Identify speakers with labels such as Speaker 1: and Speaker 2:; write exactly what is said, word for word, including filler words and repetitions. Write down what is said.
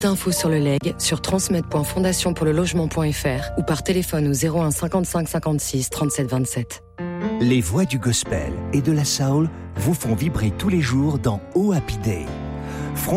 Speaker 1: Infos sur le legs sur transmed point fondation pour le logement point f r ou par téléphone au zéro un cinquante-cinq cinquante-six trente-sept vingt-sept.
Speaker 2: Les voix du gospel et de la soul vous font vibrer tous les jours dans Oh Happy Day.